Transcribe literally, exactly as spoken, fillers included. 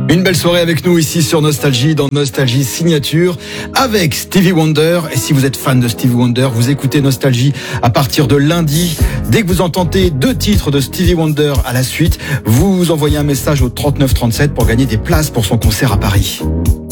Une belle soirée avec nous ici sur Nostalgie, dans Nostalgie Signature, avec Stevie Wonder. Et si vous êtes fan de Stevie Wonder, vous écoutez Nostalgie à partir de lundi. Dès que vous entendez deux titres de Stevie Wonder à la suite, vous envoyez un message au trente-neuf trente-sept pour gagner des places pour son concert à Paris.